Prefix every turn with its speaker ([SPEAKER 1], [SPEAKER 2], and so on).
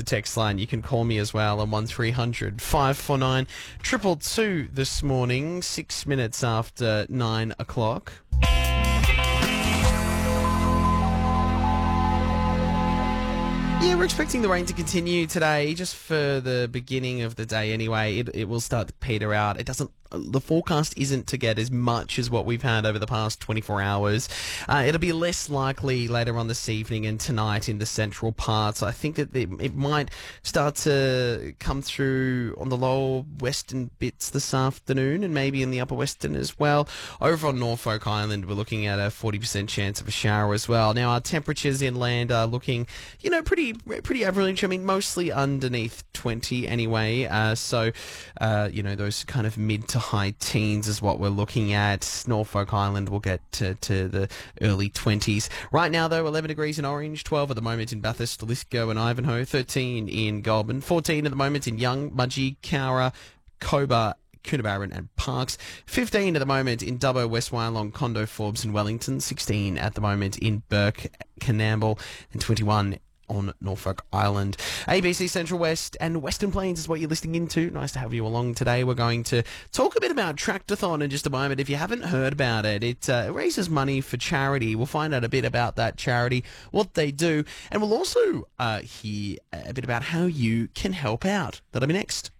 [SPEAKER 1] the text line. You can call me as well on 1300 549 222 this morning, 6 minutes after 9 o'clock. Yeah, we're expecting the rain to continue today, just for the beginning of the day anyway. It will start to peter out. The forecast isn't to get as much as what we've had over the past 24 hours. It'll be less likely later on this evening and tonight in the central parts. I think that it might start to come through on the lower western bits this afternoon and maybe in the upper western as well. Over on Norfolk Island, we're looking at a 40% chance of a shower as well. Now, our temperatures inland are looking, pretty average. I mean, mostly underneath 20 anyway. Those kind of mid to high teens is what we're looking at. Norfolk Island will get to the early 20s. Right now, though, 11 degrees in Orange, 12 at the moment in Bathurst, Lithgow and Ivanhoe, 13 in Goulburn, 14 at the moment in Young, Mudgee, Cowra, Cobar, Coonabarran and Parkes, 15 at the moment in Dubbo, West Wyalong, Condo, Forbes and Wellington, 16 at the moment in Burke, Canamble and 21 on Norfolk Island. ABC Central West and Western Plains is what you're listening into. Nice to have you along today. We're going to talk a bit about Tractathon in just a moment. If you haven't heard about it, it raises money for charity. We'll find out a bit about that charity, what they do, and we'll also hear a bit about how you can help out. That'll be next.